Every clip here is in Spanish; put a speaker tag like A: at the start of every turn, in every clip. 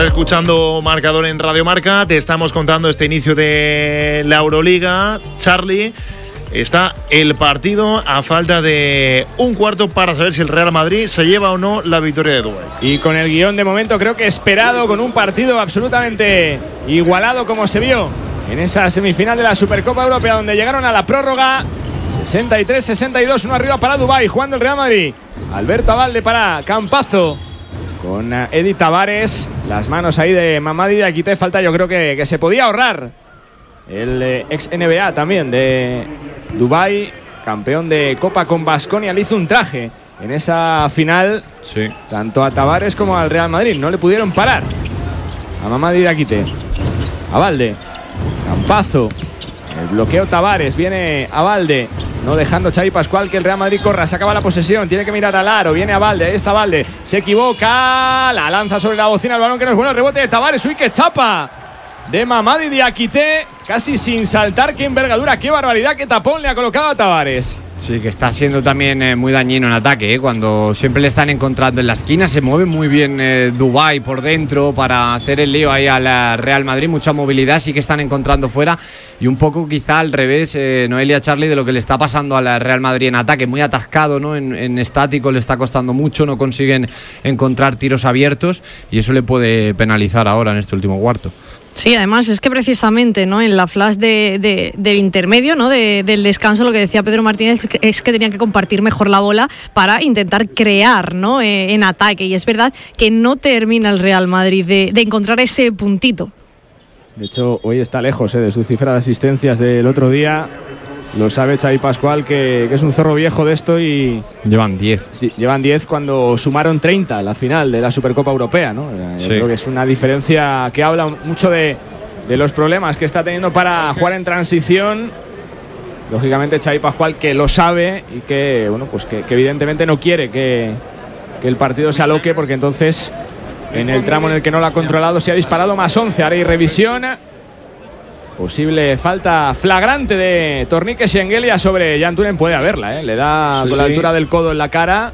A: Escuchando Marcador en Radio Marca, te estamos contando este inicio de la Euroliga. Charlie, está el partido a falta de un cuarto para saber si el Real Madrid se lleva o no la victoria de Dubái.
B: Y con el guión de momento creo que esperado, con un partido absolutamente igualado como se vio en esa semifinal de la Supercopa Europea, donde llegaron a la prórroga. 63-62, uno arriba para Dubái, jugando el Real Madrid. Alberto Abalde para Campazo, con Edi Tavares, las manos ahí de Mamadi Diakité. Falta, yo creo que se podía ahorrar el ex NBA también de Dubái, campeón de Copa con Baskonia, le hizo un traje en esa final,
A: sí,
B: tanto a Tavares como al Real Madrid. No le pudieron parar a Mamadi Diakité. Abalde, Campazo, el bloqueo Tavares, viene Abalde, no dejando Xavi Pascual que el Real Madrid corra. Se acaba la posesión, tiene que mirar al aro. Viene Abalde, ahí está Abalde, se equivoca, la lanza sobre la bocina, el balón que no es bueno, el rebote de Tavares. Uy, qué chapa de Mamadi Diakité, casi sin saltar. Qué envergadura, qué barbaridad, qué tapón le ha colocado a Tavares.
C: Sí, que está siendo también muy dañino en ataque, cuando siempre le están encontrando en la esquina. Se mueve muy bien Dubái por dentro para hacer el lío ahí al Real Madrid. Mucha movilidad, sí que están encontrando fuera. Y un poco quizá al revés, Noelia, Charlie, de lo que le está pasando al Real Madrid en ataque. Muy atascado, ¿no? En estático le está costando mucho, no consiguen encontrar tiros abiertos. Y eso le puede penalizar ahora en este último cuarto.
D: Sí, además es que precisamente, ¿no?, en la flash del intermedio, ¿no?, del descanso, lo que decía Pedro Martínez es que tenían que compartir mejor la bola para intentar crear, ¿no?, en ataque. Y es verdad que no termina el Real Madrid de encontrar ese puntito.
B: De hecho, hoy está lejos de su cifra de asistencias del otro día. Lo sabe Xavi Pascual, que es un zorro viejo de esto, y
C: llevan 10.
B: Sí, llevan 10 cuando sumaron 30 en la final de la Supercopa Europea, ¿no? Yo creo que es una diferencia que habla mucho de los problemas que está teniendo para jugar en transición. Lógicamente Xavi Pascual, que lo sabe y que, bueno, pues que evidentemente no quiere que el partido se aloque, porque entonces en el tramo en el que no lo ha controlado se ha disparado más 11. Ahora hay revisión. Posible falta flagrante de Tornique Shengelia sobre Jan Tunen. Puede haberla, le da con la altura del codo en la cara.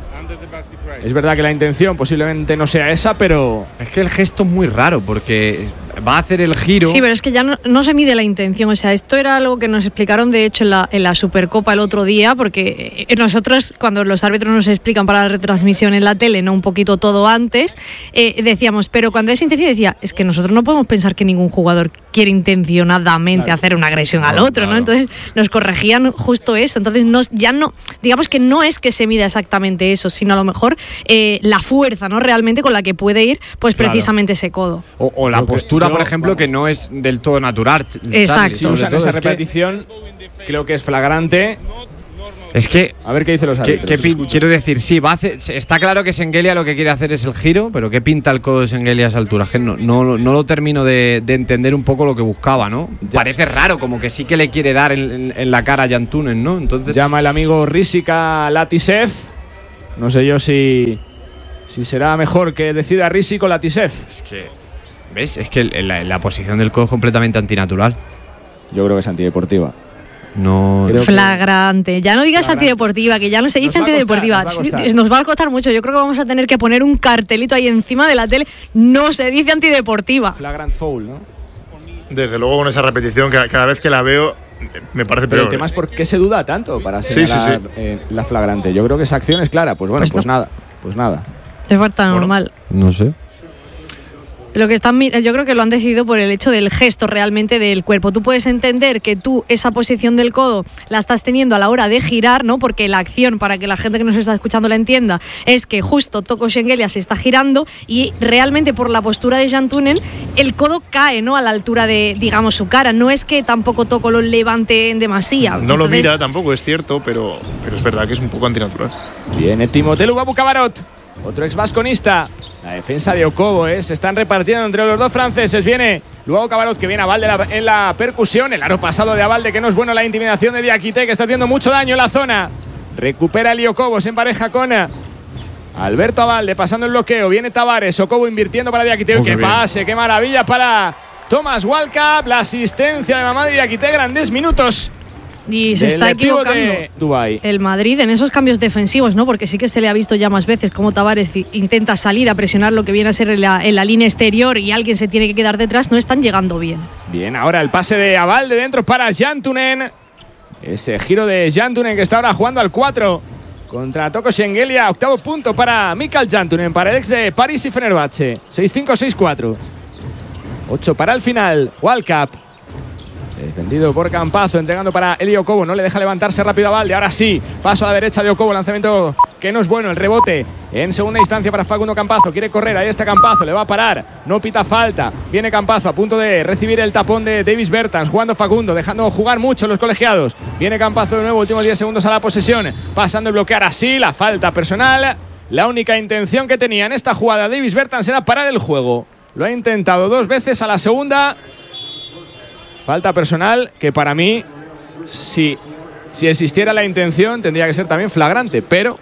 B: Es verdad que la intención posiblemente no sea esa, pero
C: es que el gesto es muy raro, porque va a hacer el giro.
D: Sí, pero es que ya no se mide la intención. O sea, esto era algo que nos explicaron de hecho en la Supercopa el otro día, porque nosotros, cuando los árbitros nos explican para la retransmisión en la tele, no un poquito todo antes, decíamos, pero cuando es intención, decía, es que nosotros no podemos pensar que ningún jugador quiere intencionadamente hacer una agresión al otro, ¿no? Entonces nos corregían justo eso. Entonces digamos que no es que se mida exactamente eso, sino a lo mejor la fuerza, ¿no?, realmente con la que puede ir, pues precisamente ese codo.
C: O la postura, por ejemplo, que no es del todo natural.
D: Exacto.
B: Si usan esa repetición, creo que es flagrante.
C: Es que,
B: a ver qué dicen los árbitros.
C: Quiero decir, sí, está claro que Shengelia lo que quiere hacer es el giro, pero ¿qué pinta el codo de Shengelia a esa altura? Es que no lo termino de entender un poco lo que buscaba, ¿no? Ya. Parece raro, como que sí que le quiere dar en la cara a Jan Tunen, ¿no? Entonces
B: llama el amigo Rizika Latisev. No sé yo si será mejor que decida Rizika o Latisev.
C: Es que, ¿ves? Es que la posición del codo es completamente antinatural.
B: Yo creo que es antideportiva.
C: No.
D: Flagrante. Ya no digas antideportiva, que ya no se dice antideportiva. Nos va a costar mucho. Yo creo que vamos a tener que poner un cartelito ahí encima de la tele. No se dice antideportiva.
B: Flagrant foul, ¿no?
A: Desde luego, con esa repetición, cada vez que la veo, me parece peor.
B: Pero el tema es por qué se duda tanto para señalar la flagrante. Yo creo que esa acción es clara. Pues bueno, pues nada.
D: Es falta normal.
C: No sé.
D: Lo que yo creo que lo han decidido por el hecho del gesto realmente del cuerpo. Tú puedes entender que tú esa posición del codo la estás teniendo a la hora de girar, ¿no? Porque la acción, para que la gente que nos está escuchando la entienda, es que justo Toko Shengelia se está girando y realmente por la postura de Jan Tunen el codo cae, ¿no?, a la altura de, digamos, su cara. No es que tampoco Toko lo levante en demasía.
A: No lo mira tampoco, es cierto, pero es verdad que es un poco antinatural.
B: Viene Timothée Luwawu-Cabarrot, otro ex vasconista. La defensa de Okobo, se están repartiendo entre los dos franceses. Viene Luwawu-Cabarrot, que viene a Abalde en la percusión. El aro pasado de Abalde, que no es bueno. La intimidación de Diakité, que está haciendo mucho daño en la zona. Recupera el Okobo, se empareja con Alberto Abalde, pasando el bloqueo. Viene Tavares, Okobo invirtiendo para Diakité. ¡Qué pase, qué maravilla para Thomas Walkup! La asistencia de Mamadi Diakité, grandes minutos
D: Y se está equivocando el Madrid en esos cambios defensivos, ¿no? Porque sí que se le ha visto ya más veces cómo Tavares intenta salir a presionar lo que viene a ser en la línea exterior y alguien se tiene que quedar detrás. No están llegando bien.
B: Bien, ahora el pase de Aval de dentro para Jantunen. Ese giro de Jantunen que está ahora jugando al 4 contra Toko Schengelia. Octavo punto para Mikael Jantunen, para el ex de París y Fenerbahce. 6-5, 6-4. 8 para el final. World Cup. Defendido por Campazzo, entregando para Eli Okobo. No le deja levantarse rápido a Valde. Ahora sí, paso a la derecha de Okobo. Lanzamiento que no es bueno. El rebote en segunda instancia para Facundo Campazzo. Quiere correr, ahí está Campazzo. Le va a parar, no pita falta. Viene Campazzo a punto de recibir el tapón de Davis Bertans. Jugando Facundo, dejando jugar mucho los colegiados. Viene Campazzo de nuevo, últimos 10 segundos a la posesión. Pasando el bloquear así, la falta personal. La única intención que tenía en esta jugada Davis Bertans era parar el juego. Lo ha intentado 2 veces, a la segunda falta personal que para mí, si existiera la intención, tendría que ser también flagrante, pero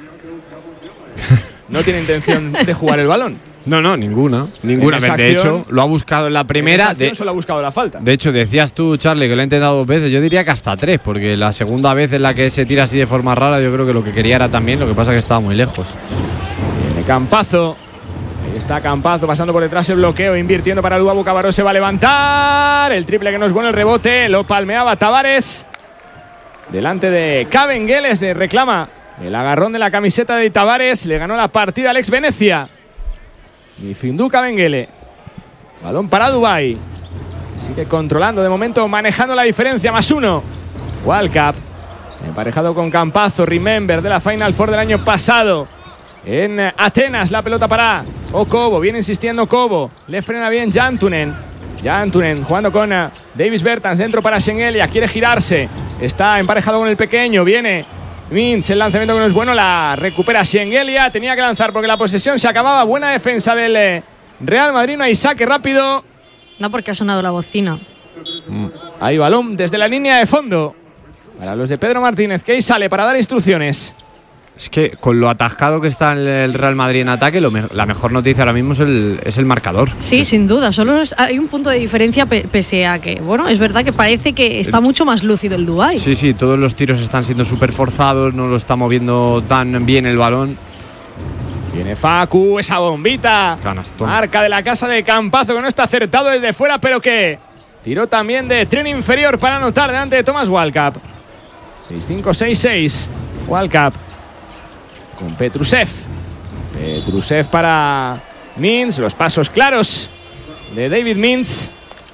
B: no tiene intención de jugar el balón.
C: No, ninguna. De hecho, lo ha buscado en la primera.
B: Solo ha buscado la falta.
C: De hecho, decías tú, Charlie, que lo ha intentado 2 veces. Yo diría que hasta 3, porque la segunda vez en la que se tira así de forma rara, yo creo que lo que quería era también, lo que pasa es que estaba muy lejos.
B: Viene Campazzo. Ahí está Campazzo pasando por detrás el bloqueo, invirtiendo para Luabu. Cabarrós se va a levantar. El triple que no es bueno, el rebote. Lo palmeaba Tavares. Delante de Cabenguele se reclama el agarrón de la camiseta de Tavares. Le ganó la partida al ex Venecia. Y Findú Cabenguele. Balón para Dubái. Sigue controlando de momento, manejando la diferencia. +1. World Cup. Emparejado con Campazzo. Remember de la Final Four del año pasado. En Atenas, la pelota para Okobo. Viene insistiendo Okobo. Le frena bien Jantunen. Jantunen jugando con Davis Bertans. Dentro para Schengelia. Quiere girarse. Está emparejado con el pequeño. Viene Mintz. El lanzamiento que no es bueno. La recupera Schengelia. Tenía que lanzar porque la posesión se acababa. Buena defensa del Real Madrid. No hay saque rápido.
D: No, porque ha sonado la bocina.
B: Hay balón desde la línea de fondo para los de Pedro Martínez, que ahí sale para dar instrucciones.
C: Es que con lo atascado que está el Real Madrid en ataque, la mejor noticia ahora mismo es el marcador.
D: Sí, sin duda. Solo hay un punto de diferencia pese a que, bueno, es verdad que parece que está mucho más lúcido el Dubái.
C: Sí, todos los tiros están siendo súper forzados, no lo está moviendo tan bien el balón.
B: Viene Facu, esa bombita.
C: Canastón.
B: Marca de la casa de Campazzo, que no está acertado desde fuera, pero que tiró también de tren inferior para anotar delante de Thomas Walkup. 6-5, 6-6. Walkup con Petrusev. Petrusev para Mintz. Los pasos claros de David Mintz.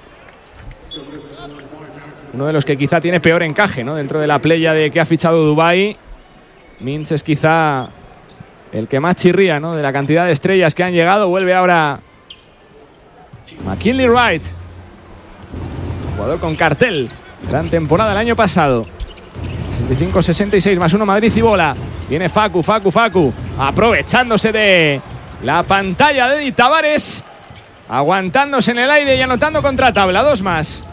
B: Uno de los que quizá tiene peor encaje, ¿no? Dentro de la playa de que ha fichado Dubái. Mintz es quizá el que más chirría, ¿no? De la cantidad de estrellas que han llegado. Vuelve ahora McKinley Wright. Jugador con cartel. Gran temporada el año pasado. 65-66 +1 Madrid y bola. Viene Facu. Aprovechándose de la pantalla de Di Tavares. Aguantándose en el aire y anotando contra tabla. 2 más.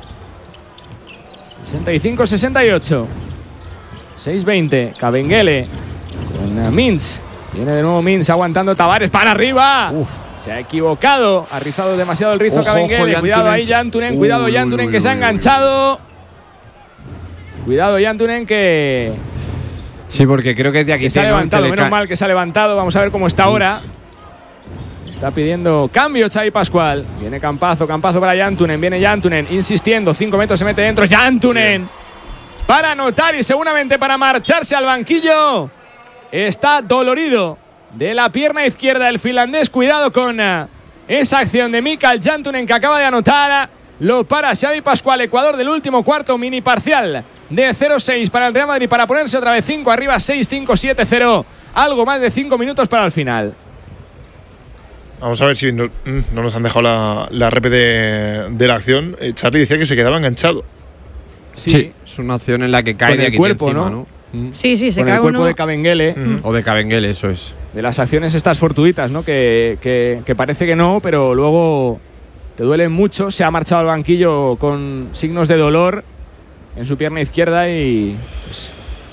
B: 65-68. 6-20. Cabenguele con Mintz. Viene de nuevo Mintz aguantando Tavares para arriba. Se ha equivocado. Ha rizado demasiado el rizo Cabenguele. Cuidado ahí Jantunen. Cuidado Jantunen que se ha enganchado. Cuidado Jantunen que...
C: Sí, porque creo que de aquí
B: se ha levantado. Menos mal que se ha levantado. Vamos a ver cómo está ahora. Está pidiendo cambio Xavi Pascual. Viene Campazzo para Jantunen. Viene Jantunen insistiendo. 5 metros se mete dentro. Jantunen para anotar y seguramente para marcharse al banquillo. Está dolorido de la pierna izquierda el finlandés. Cuidado con esa acción de Mikael Jantunen que acaba de anotar. Lo para Xavi Pascual. Ecuador del último cuarto. Mini parcial de 0-6 para el Real Madrid para ponerse otra vez 5 arriba. 6-5, 7-0. Algo más de 5 minutos para el final.
A: Vamos a ver si no nos han dejado la rep de la acción. Charlie decía que se quedaba enganchado.
C: Sí, es una acción en la que cae
B: con el cuerpo, encima, ¿no?
D: Sí, se
B: con
D: cae
B: el cuerpo
D: uno.
B: de Cabenguele.
C: O de Cabenguele, eso es.
B: De las acciones estas fortuitas, ¿no? Que parece que no, pero luego te duelen mucho. Se ha marchado al banquillo con signos de dolor en su pierna izquierda y... Pues,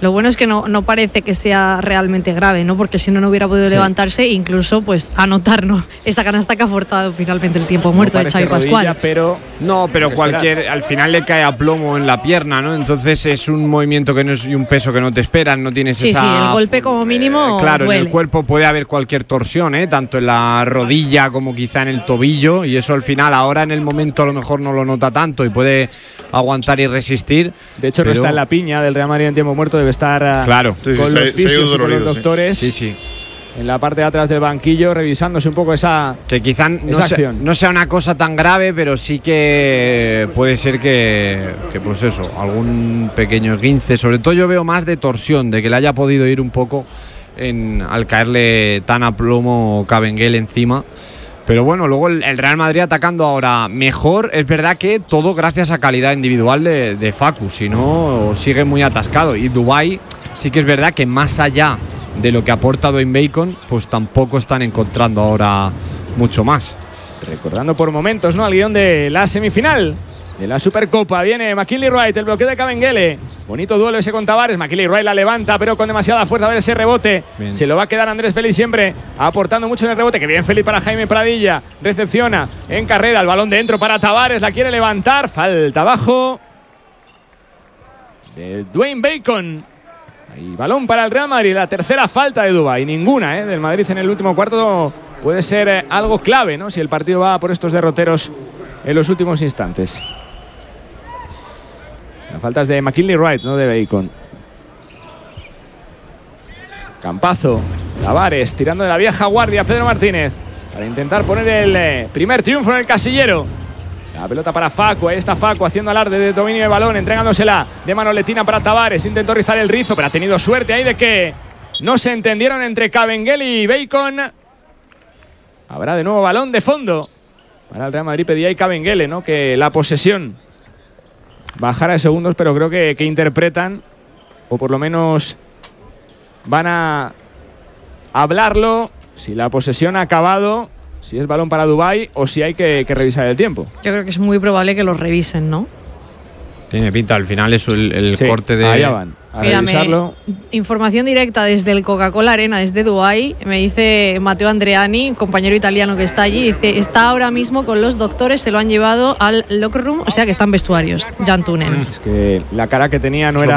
D: Lo bueno es que no parece que sea realmente grave, ¿no? Porque si no hubiera podido levantarse e incluso pues anotarnos esta canasta que ha forzado finalmente el tiempo muerto de Xavi Pascual.
B: Pero
C: al final le cae a plomo en la pierna, ¿no? Entonces es un movimiento que no es, y un peso que no te esperan, no tienes esa...
D: Sí, el golpe como mínimo
C: claro,
D: duele.
C: En el cuerpo puede haber cualquier torsión, tanto en la rodilla como quizá en el tobillo, y eso al final ahora en el momento a lo mejor no lo nota tanto y puede aguantar y resistir.
B: De hecho, no está en la piña del Real Madrid en tiempo muerto, debe estar con los fisios y con los doctores.
C: Sí.
B: En la parte de atrás del banquillo, revisándose un poco esa
C: que quizá no sea una cosa tan grave, pero sí que puede ser que pues eso, algún pequeño esguince. Sobre todo yo veo más de torsión, de que le haya podido ir un poco al caerle tan a plomo Cavengel encima. Pero bueno, luego el Real Madrid atacando ahora mejor. Es verdad que todo gracias a calidad individual de Facu, si no sigue muy atascado. Y Dubái sí que es verdad que más allá de lo que aporta Dwayne Bacon, pues tampoco están encontrando ahora mucho más.
B: Recordando por momentos, ¿no?, al guión de la semifinal de la Supercopa. Viene McKinley Wright, el bloqueo de Cavengele. Bonito duelo ese con Tavares. McKinley Wright la levanta, pero con demasiada fuerza. A ver ese rebote. Bien. Se lo va a quedar Andrés Félix, siempre aportando mucho en el rebote. Que bien Félix para Jaime Pradilla. Recepciona en carrera. El balón dentro para Tavares. La quiere levantar. Falta abajo de Dwayne Bacon. Y balón para el Real Madrid. La tercera falta de Dubái. Ninguna del Madrid en el último cuarto. Puede ser algo clave, ¿no?, si el partido va por estos derroteros en los últimos instantes. La falta es de McKinley Wright, no de Bacon. Campazo. Tavares tirando de la vieja guardia. Pedro Martínez para intentar poner el primer triunfo en el casillero. La pelota para Facu, ahí está Facu haciendo alarde de dominio de balón, entregándosela de manoletina para Tavares. Intentó rizar el rizo, pero ha tenido suerte ahí de que no se entendieron entre Cavengel y Bacon. Habrá de nuevo balón de fondo para el Real Madrid. Pedía ahí Cavengel, ¿no?, que la posesión bajara de segundos, pero creo que interpretan, o por lo menos van a hablarlo, si la posesión ha acabado, si es balón para Dubái o si hay que revisar el tiempo.
D: Yo creo que es muy probable que lo revisen, ¿no?
C: Tiene pinta, al final es el corte de...
B: Allá van a revisarlo.
D: Información directa desde el Coca-Cola Arena, desde Dubái. Me dice Matteo Andreani, compañero italiano que está allí, dice, está ahora mismo con los doctores, se lo han llevado al locker room, o sea que están vestuarios. Jan Tunen.
B: Es que la cara que tenía no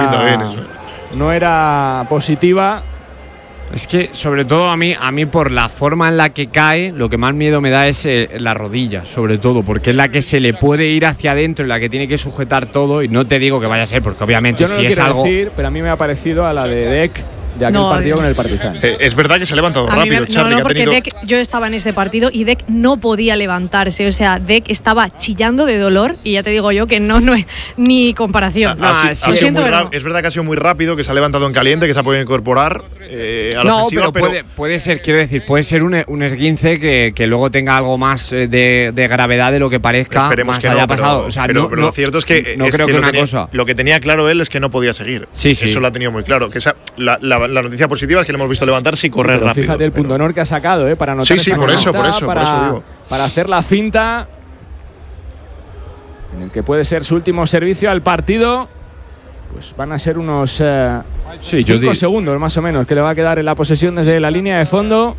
B: era positiva.
C: Es que, sobre todo a mí por la forma en la que cae, lo que más miedo me da es la rodilla, sobre todo, porque es la que se le puede ir hacia adentro y la que tiene que sujetar todo. Y no te digo que vaya a ser, porque obviamente
B: yo no
C: si
B: lo
C: es
B: quiero
C: algo
B: decir, pero a mí me ha parecido a la de Dec de aquel partido con el Partizan.
A: Es verdad que se ha levantado rápido, Charlie.
D: No, porque Dec, yo estaba en ese partido y Dec no podía levantarse. O sea, Dec estaba chillando de dolor y ya te digo yo que no es ni comparación.
A: Es verdad que ha sido muy rápido, que se ha levantado en caliente, que se ha podido incorporar a la ofensiva,
C: pero puede ser, quiero decir, puede ser un esguince que luego tenga algo más de gravedad de lo que parezca.
A: Esperemos
C: más
A: que
C: haya
A: no,
C: pasado. O sea,
A: pero lo cierto es que lo que tenía claro él es que no podía seguir.
C: Sí.
A: Eso lo ha tenido muy claro. Que la noticia positiva es que le hemos visto levantarse y correr rápido.
B: Fíjate el punto honor que ha sacado, para anotar
A: por eso digo.
B: Para hacer la finta en el que puede ser su último servicio al partido. Pues van a ser unos 5 segundos más o menos que le va a quedar en la posesión desde la línea de fondo.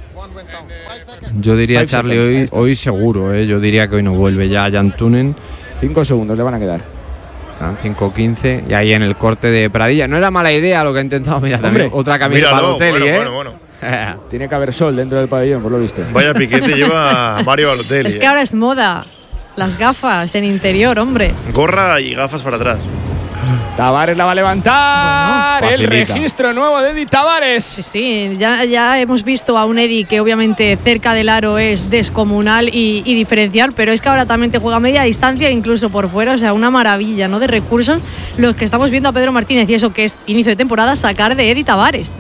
C: Yo diría, Charlie, hoy seguro, yo diría que hoy no vuelve ya Jan Tunen.
B: 5 segundos le van a quedar.
C: 5-15 y ahí en el corte de Pradilla. No era mala idea lo que ha intentado. Mira, también otra camisa para Balotelli,
A: bueno.
B: Tiene que haber sol dentro del pabellón, por lo visto.
A: Vaya piquete lleva Mario Balotelli.
D: Es que ahora es moda. Las gafas en interior, hombre.
A: Gorra y gafas para atrás.
B: Tavares la va a levantar.
C: Bueno,
B: el registro nuevo de Edi Tavares.
D: Sí, ya hemos visto a un Edi que obviamente cerca del aro es descomunal y diferencial, pero es que ahora también te juega a media distancia, incluso por fuera. O sea, una maravilla, ¿no?, de recursos los que estamos viendo a Pedro Martínez, y eso que es inicio de temporada, sacar de Edi Tavares.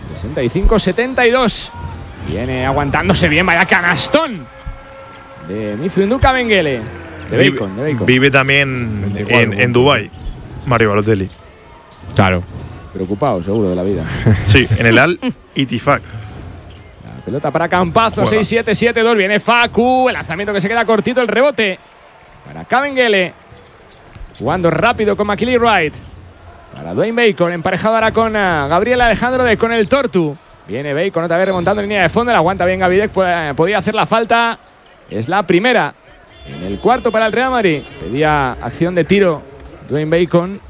B: 65-72. Viene aguantándose bien, vaya canastón de Mifyundu Cavengele. De Bacon.
A: Vive también en Dubái Mario Balotelli.
C: Claro.
B: Preocupado, seguro, de la vida.
A: Sí, en el Al Itifaq.
B: La pelota para Campazo, 6-7-7-2. Viene Facu, el lanzamiento que se queda cortito, el rebote para Cavengele. Jugando rápido con McKinley Wright. para Dwayne Bacon, emparejado ahora con Gabriel Alejandro con el Tortu. Viene Bacon otra vez remontando en línea de fondo, la aguanta bien Gavidec, podía hacer la falta. Es la primera en el cuarto para el Real Madrid. Pedía acción de tiro Dwayne Bacon,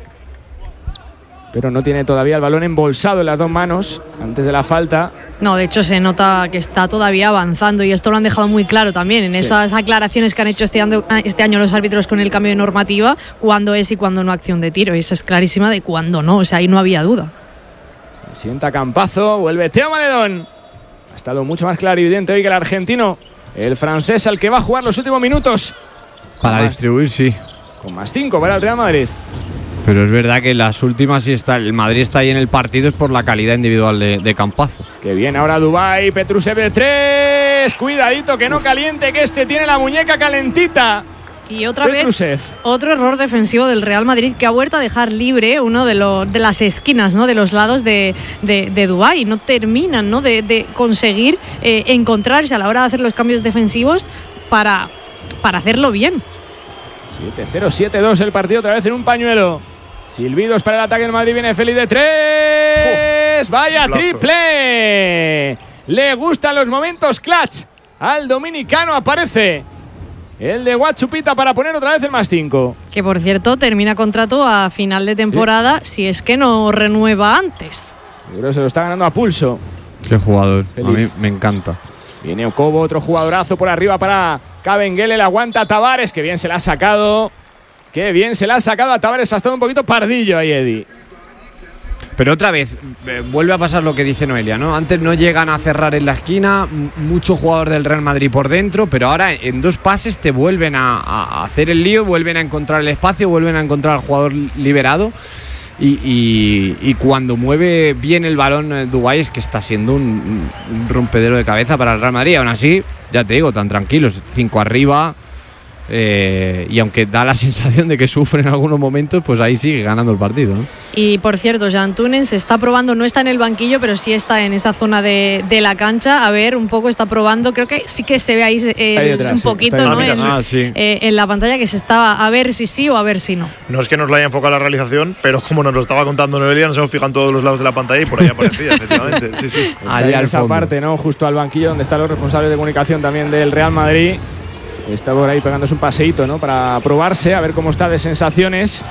B: pero no tiene todavía el balón embolsado en las dos manos antes de la falta.
D: No, de hecho se nota que está todavía avanzando y esto lo han dejado muy claro también en esas aclaraciones que han hecho este año los árbitros con el cambio de normativa, cuándo es y cuándo no acción de tiro. Y esa es clarísima de cuándo no, o sea, ahí no había duda.
B: Se sienta Campazo, vuelve Theo Maledón. Ha estado mucho más clarividente hoy que el argentino. El francés al que va a jugar los últimos minutos.
C: Para distribuir, sí.
B: Con +5 para el Real Madrid.
C: Pero es verdad que las últimas sí está. El Madrid está ahí en el partido es por la calidad individual de Campazo.
B: Que viene ahora Dubái, Petrusev de 3. Cuidadito que no caliente, que este tiene la muñeca calentita.
D: Y otra
B: Petrusev.
D: vez, otro error defensivo del Real Madrid que ha vuelto a dejar libre uno de las esquinas, ¿no? De los lados de Dubái. No terminan, ¿no? de conseguir encontrarse a la hora de hacer los cambios defensivos para hacerlo bien.
B: 7-0, 7-2 el partido otra vez en un pañuelo. Silbidos para el ataque del Madrid, viene Félix de 3. ¡Vaya triple! Le gustan los momentos clutch. Al dominicano aparece el de Guachupita para poner otra vez el +5.
D: Que por cierto termina contrato a final de temporada, sí, si es que no renueva antes.
B: Yo creo que se lo está ganando a pulso.
C: Qué jugador,
B: Feliz.
C: A mí me encanta.
B: Viene Okobo, otro jugadorazo por arriba para Kabengele, la aguanta Tavares, que bien se la ha sacado. Qué bien se la ha sacado a Tavares, ha estado un poquito pardillo ahí, Eddie.
C: Pero otra vez, vuelve a pasar lo que dice Noelia, ¿no? Antes no llegan a cerrar en la esquina, mucho jugador del Real Madrid por dentro, pero ahora en dos pases te vuelven a hacer el lío, vuelven a encontrar el espacio, vuelven a encontrar al jugador liberado. Y cuando mueve bien el balón Dubái es que está siendo un rompedero de cabeza para el Real Madrid. Aún así, ya te digo, tan tranquilos, 5 arriba. Y aunque da la sensación de que sufre en algunos momentos, pues ahí sigue ganando el partido, ¿no?
D: Y por cierto, Jan Túnez se está probando, no está en el banquillo, pero sí está en esa zona de la cancha. A ver, un poco está probando, creo que sí que se ve ahí
B: detrás,
D: un poquito, ¿no? En la pantalla, que se estaba a ver si sí o a ver si no.
A: No es que nos lo haya enfocado la realización, pero como nos lo estaba contando Noelia, nos hemos fijado en todos los lados de la pantalla y por ahí aparecía, efectivamente. Sí, sí.
B: Ahí en esa parte, ¿no? Justo al banquillo donde están los responsables de comunicación también del Real Madrid. Está por ahí pegándose un paseíto, ¿no? Para probarse, a ver cómo está de sensaciones.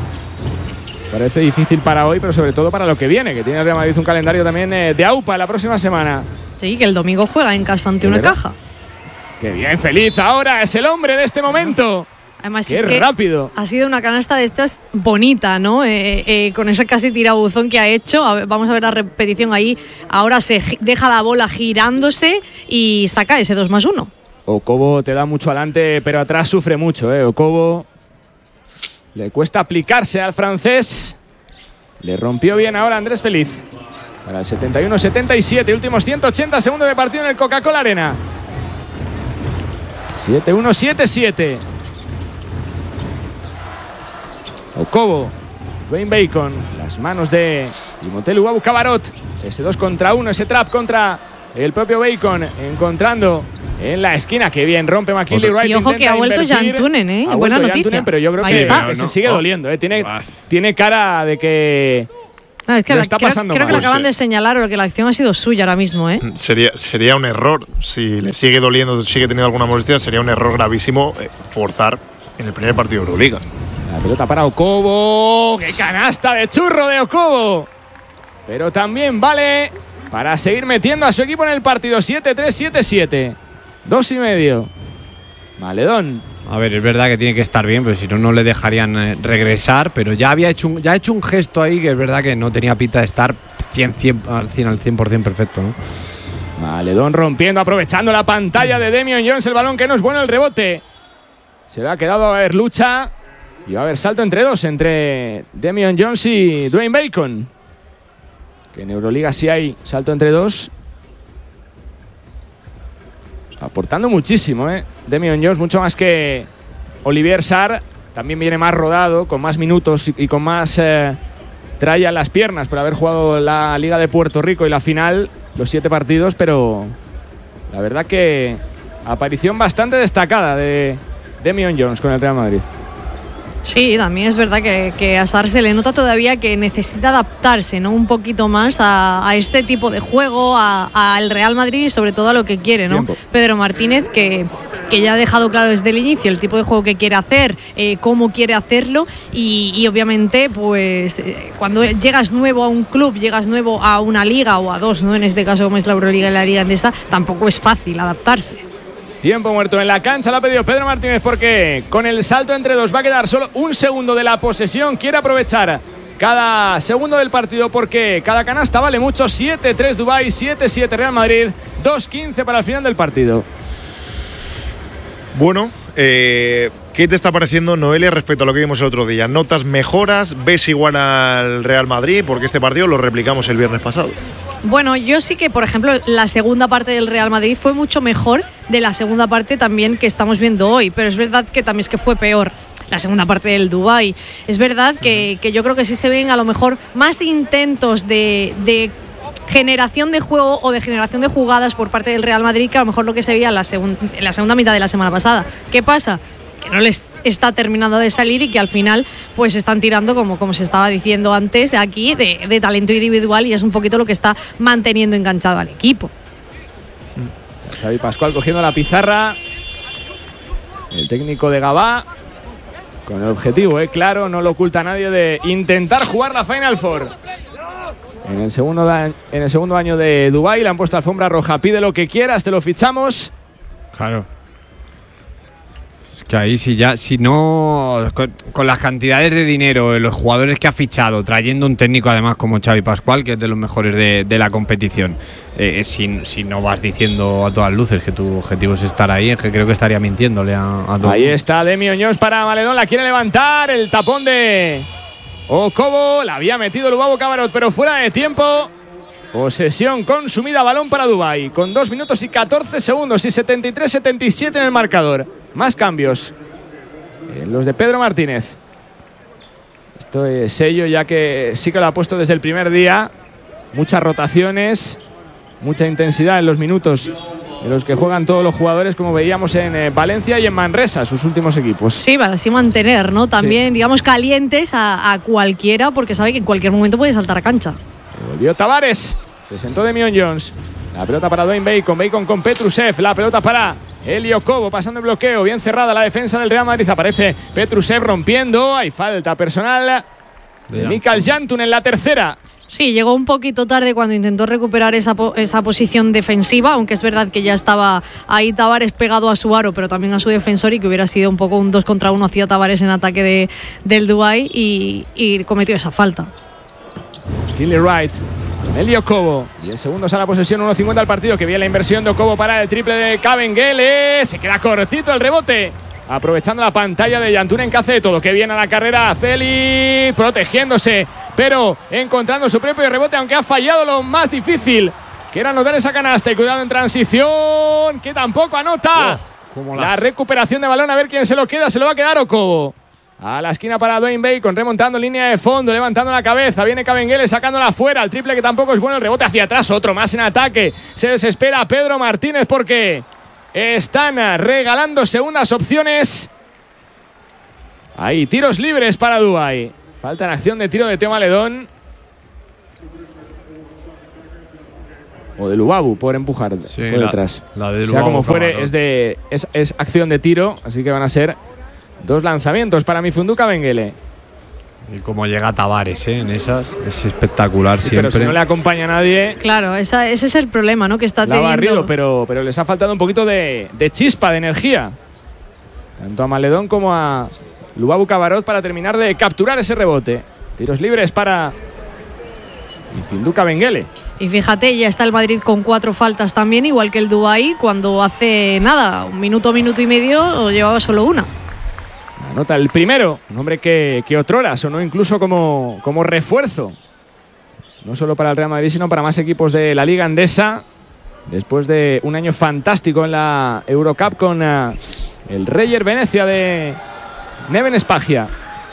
B: Parece difícil para hoy, pero sobre todo para lo que viene, que tiene el Real Madrid un calendario también de AUPA la próxima semana.
D: Sí, que el domingo juega en casa ante Unicaja.
B: ¡Qué bien, Feliz! Ahora es el hombre de este momento.
D: Además,
B: ¡qué rápido!
D: Ha sido una canasta de estas bonita, ¿no? Con ese casi tirabuzón que ha hecho. Vamos a ver la repetición ahí. Ahora se deja la bola girándose y saca ese 2+1.
B: Okobo te da mucho adelante, pero atrás sufre mucho, Okobo le cuesta aplicarse al francés. Le rompió bien ahora Andrés Feliz. Para el 71-77, últimos 180 segundos de partido en el Coca-Cola Arena. 7-1-7-7. Okobo, Dwayne Bacon, las manos de Timothée Luwawu Cabarrot. Ese 2 contra 1, ese trap contra el propio Bacon, encontrando en la esquina. Que bien rompe McKinley Wright.
D: Y ojo que ha vuelto Jan Túnez, buena noticia.
B: Túnez, pero yo creo que se sigue doliendo. Tiene cara de que
D: no, es que
B: está pasando
D: creo que lo acaban de señalar, o que la acción ha sido suya ahora mismo.
A: Sería un error. Si le sigue doliendo, sigue teniendo alguna molestia, sería un error gravísimo forzar en el primer partido de Euroliga.
B: La pelota para Okobo. ¡Qué canasta de churro de Okobo! Pero también vale para seguir metiendo a su equipo en el partido. 7-3, 7-7. 2,5. Maledón.
C: A ver, es verdad que tiene que estar bien, pero si no, no le dejarían regresar. Pero ya ha hecho un gesto ahí que es verdad que no tenía pinta de estar al 100% perfecto, ¿no?
B: Maledón rompiendo, aprovechando la pantalla de Damian Jones. El balón que no es bueno, el rebote. Se le ha quedado a haber lucha. Y va a haber salto entre dos, entre Damian Jones y Dwayne Bacon. Que en Euroliga sí hay salto entre dos. Aportando muchísimo, Damian Jones, mucho más que Olivier Sarr. También viene más rodado, con más minutos y con más tralla en las piernas por haber jugado la Liga de Puerto Rico y la final, los 7 partidos. Pero la verdad que aparición bastante destacada de Damian Jones con el Real Madrid.
D: Sí, también es verdad que a Sar se le nota todavía que necesita adaptarse, ¿no? Un poquito más a este tipo de juego, al Real Madrid y sobre todo a lo que quiere, ¿no?
B: Tiempo.
D: Pedro Martínez, que ya ha dejado claro desde el inicio el tipo de juego que quiere hacer, cómo quiere hacerlo y obviamente pues cuando llegas nuevo a un club, llegas nuevo a una liga o a dos, ¿no? En este caso como es la Euroliga y la Liga Endesa, tampoco es fácil adaptarse.
B: Tiempo muerto en la cancha, lo ha pedido Pedro Martínez porque con el salto entre dos va a quedar solo un segundo de la posesión. Quiere aprovechar cada segundo del partido porque cada canasta vale mucho. 7-3 Dubái, 7-7 Real Madrid, 2-15 para el final del partido.
A: Bueno, ¿qué te está pareciendo, Noelia, respecto a lo que vimos el otro día? ¿Notas mejoras? ¿Ves igual al Real Madrid? Porque este partido lo replicamos el viernes pasado.
D: Bueno, yo sí que, por ejemplo, la segunda parte del Real Madrid fue mucho mejor de la segunda parte también que estamos viendo hoy, pero es verdad que también es que fue peor la segunda parte del Dubái. Es verdad que yo creo que sí se ven a lo mejor más intentos de generación de juego o de generación de jugadas por parte del Real Madrid que a lo mejor lo que se veía en la segunda mitad de la semana pasada. ¿Qué pasa? Que no les está terminando de salir y que al final pues están tirando, como se estaba diciendo antes aquí, de talento individual, y es un poquito lo que está manteniendo enganchado al equipo.
B: Xavi Pascual cogiendo la pizarra, el técnico de Gabá, con el objetivo, claro, no lo oculta nadie, de intentar jugar la Final Four. En el segundo año de Dubái le han puesto alfombra roja. Pide lo que quieras, te lo fichamos.
C: Claro. Es que ahí si no con las cantidades de dinero, los jugadores que ha fichado, trayendo un técnico además como Xavi Pascual, que es de los mejores de la competición, si no vas diciendo a todas luces que tu objetivo es estar ahí, es que creo que estaría mintiéndole a todo.
B: Ahí está Demi Oñós para Maledón, la quiere levantar, el tapón de Okobo, la había metido Lubabo Cabarot, pero fuera de tiempo. Posesión consumida, balón para Dubái, con 2 minutos y 14 segundos y 73-77 en el marcador. Más cambios, los de Pedro Martínez. Esto es sello, ya que sí que lo ha puesto desde el primer día. Muchas rotaciones, mucha intensidad en los minutos de los que juegan todos los jugadores, como veíamos en Valencia y en Manresa, sus últimos equipos.
D: Sí, para así mantener, ¿no? También, sí, digamos, calientes a cualquiera, porque sabe que en cualquier momento puede saltar a cancha.
B: Volvió Tavares, se sentó Demian Jones. La pelota para Dwayne Bacon, Bacon con Petrusev, la pelota para Elio Cobo, pasando el bloqueo, bien cerrada la defensa del Real Madrid, aparece Petrusev rompiendo, hay falta personal de Mikael Jantun en la tercera.
D: Sí, llegó un poquito tarde cuando intentó recuperar esa posición defensiva, aunque es verdad que ya estaba ahí Tavares pegado a su aro, pero también a su defensor, y que hubiera sido un poco un 2 contra 1 hacia Tavares en ataque del Dubái, y cometió esa falta.
B: Kelly Wright, Elio Cobo, 10 segundos a la posesión, 1.50 al partido, que viene la inversión de Okobo para el triple de Kabengele, se queda cortito el rebote, aprovechando la pantalla de Jantunen, que hace de todo, que viene a la carrera Félix, protegiéndose, pero encontrando su propio rebote, aunque ha fallado lo más difícil, que era anotar esa canasta, y cuidado en transición, que tampoco anota. La recuperación de balón, a ver quién se lo queda, se lo va a quedar Okobo. A la esquina para Dwayne Bacon, remontando línea de fondo, levantando la cabeza, viene Kabengele sacándola afuera, el triple que tampoco es bueno, el rebote hacia atrás, otro más en ataque, se desespera Pedro Martínez porque están regalando segundas opciones. Ahí, tiros libres para Dubái, falta en acción de tiro de Teo Maledón o de Lubabu por empujar, sí, por detrás,
C: la de Lubabu,
B: sea como fuere, es acción de tiro, así que van a ser 2 lanzamientos para Mifundu Kabengele.
C: Y como llega Tavares, en esas, es espectacular, sí, siempre.
B: Pero si no le acompaña nadie.
D: Claro, ese es el problema, ¿no? Que está teniendo.
B: La ha barrido, pero les ha faltado un poquito de chispa, de energía. Tanto a Maledón como a Lubabu Cabarot para terminar de capturar ese rebote. Tiros libres para Mifundu Kabengele.
D: Y fíjate, ya está el Madrid con 4 faltas también, igual que el Dubái, cuando hace nada, 1 minuto y medio, llevaba solo una.
B: Anota el primero, un hombre que otrora sonó incluso como refuerzo, no solo para el Real Madrid, sino para más equipos de la Liga Endesa, después de un año fantástico en la Eurocup con el Reyer Venecia de Neven Spagia.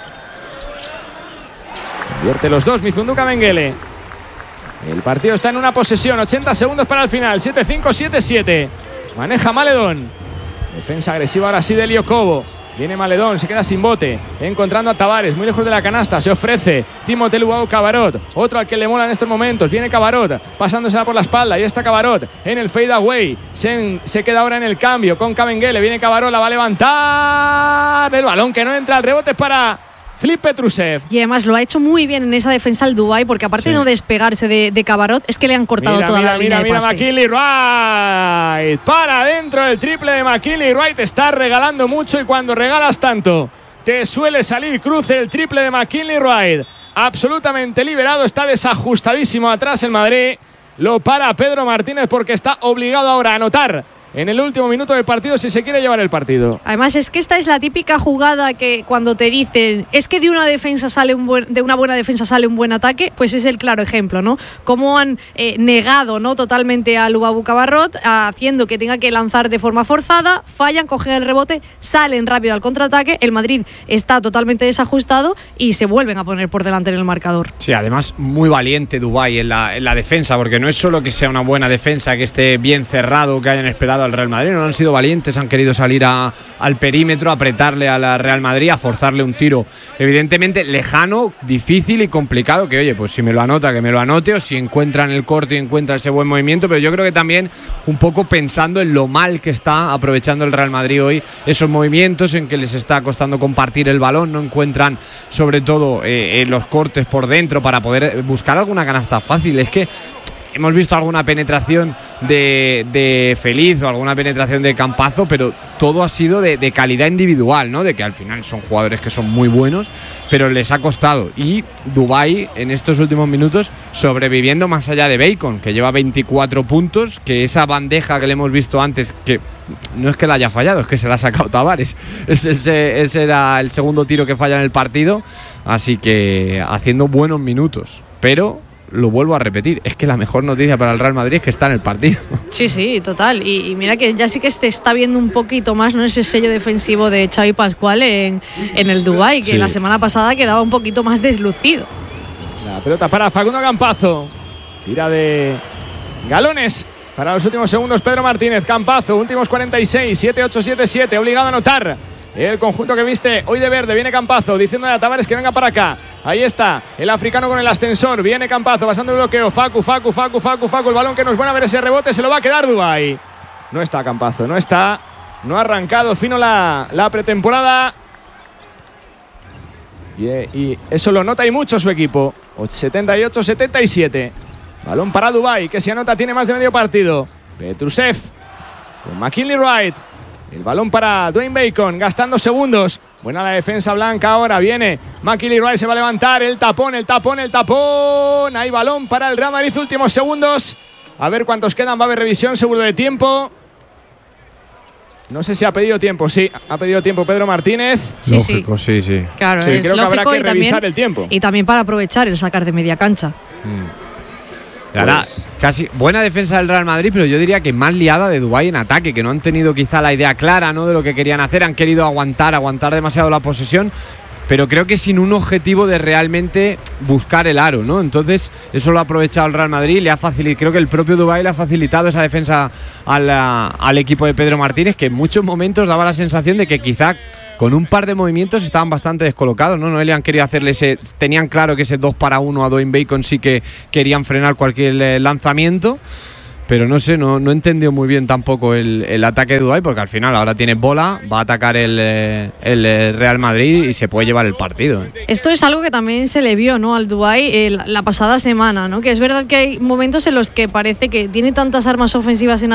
B: Convierte los 2 Mifundu Kabengele. El partido está en una posesión, 80 segundos para el final, 7-5, 7-7. Maneja Maledón. Defensa agresiva ahora sí de Elio Cobo. Viene Maledón, se queda sin bote, encontrando a Tavares, muy lejos de la canasta, se ofrece Timothée Luau Cabarrot, otro al que le mola en estos momentos, viene Cabarrot, pasándosela por la espalda, y está Cabarot en el fade away, se queda ahora en el cambio con Kabengele, viene Cabarot, la va a levantar, el balón que no entra, el rebote es para Filip Petrusev.
D: Y además lo ha hecho muy bien en esa defensa el Dubái, porque aparte de no despegarse de Cabarot, es que le han cortado toda la línea de pase.
B: McKinley Wright, para adentro el triple de McKinley Wright, está regalando mucho y cuando regalas tanto te suele salir cruce. El triple de McKinley Wright, absolutamente liberado, está desajustadísimo atrás el Madrid, lo para Pedro Martínez porque está obligado ahora a anotar en el último minuto del partido si se quiere llevar el partido.
D: Además es que esta es la típica jugada que cuando te dicen es que de una buena defensa sale un buen ataque, pues es el claro ejemplo, ¿no? Cómo han negado, ¿no?, totalmente a Luau Cabarrot, haciendo que tenga que lanzar de forma forzada, fallan, cogen el rebote, salen rápido al contraataque, el Madrid está totalmente desajustado y se vuelven a poner por delante en el marcador.
C: Sí, además muy valiente Dubái en la defensa, porque no es solo que sea una buena defensa, que esté bien cerrado, que hayan esperado al Real Madrid, no han sido valientes, han querido salir al perímetro, apretarle a la Real Madrid, a forzarle un tiro evidentemente lejano, difícil y complicado, que oye, pues si me lo anota, que me lo anote, o si encuentran el corte y encuentran ese buen movimiento, pero yo creo que también un poco pensando en lo mal que está aprovechando el Real Madrid hoy esos movimientos, en que les está costando compartir el balón, no encuentran sobre todo los cortes por dentro para poder buscar alguna canasta fácil. Es que hemos visto alguna penetración de Feliz o alguna penetración de Campazzo, pero todo ha sido de calidad individual, ¿no? De que al final son jugadores que son muy buenos, pero les ha costado. Y Dubái en estos últimos minutos sobreviviendo más allá de Bacon, que lleva 24 puntos, que esa bandeja que le hemos visto antes, que no es que la haya fallado, es que se la ha sacado Tavares. Ese era el segundo tiro que falla en el partido, así que haciendo buenos minutos, pero lo vuelvo a repetir, es que la mejor noticia para el Real Madrid es que está en el partido.
D: Sí, total. Y mira que ya sí que se está viendo un poquito más, ¿no?, ese sello defensivo de Xavi Pascual en el Dubái, que la semana pasada quedaba un poquito más deslucido.
B: La pelota para Facundo Campazzo. Tira de galones para los últimos segundos Pedro Martínez. Campazzo, últimos 46, 7-8, 7-7, obligado a anotar el conjunto que viste hoy de verde. Viene Campazzo diciéndole a Tavares que venga para acá. Ahí está el africano con el ascensor. Viene Campazzo pasando el bloqueo. Facu. El balón que no es bueno, a ver ese rebote. Se lo va a quedar Dubái. No está Campazzo, no está. No ha arrancado fino la pretemporada. Y eso lo nota y mucho su equipo. 78-77. Balón para Dubái, que si anota tiene más de medio partido. Petrusev con McKinley Wright. El balón para Dwayne Bacon, gastando segundos. Buena la defensa blanca ahora. Viene McKinley Wright, se va a levantar. El tapón. Hay balón para el Real Madrid, últimos segundos. A ver cuántos quedan, va a haber revisión seguro de tiempo. No sé si ha pedido tiempo. Sí, ha pedido tiempo Pedro Martínez.
C: Lógico, sí.
D: Claro,
B: sí, creo que habrá que revisar el tiempo.
D: Y también para aprovechar el sacar de media cancha.
C: Ahora, casi buena defensa del Real Madrid, pero yo diría que más liada de Dubái en ataque, que no han tenido quizá la idea clara, ¿no?, de lo que querían hacer. Han querido aguantar demasiado la posesión, pero creo que sin un objetivo de realmente buscar el aro, ¿no? Entonces eso lo ha aprovechado el Real Madrid, creo que el propio Dubái le ha facilitado esa defensa al equipo de Pedro Martínez, que en muchos momentos daba la sensación de que quizá con un par de movimientos estaban bastante descolocados, ¿no? No le han querido hacerle tenían claro que ese 2-1 a Dwayne Bacon sí que querían frenar cualquier lanzamiento, pero no sé, no entendió muy bien tampoco el ataque de Dubái, porque al final ahora tiene bola, va a atacar el Real Madrid y se puede llevar el partido.
D: Esto es algo que también se le vio, ¿no?, al Dubái la pasada semana, ¿no? Que es verdad que hay momentos en los que parece que tiene tantas armas ofensivas en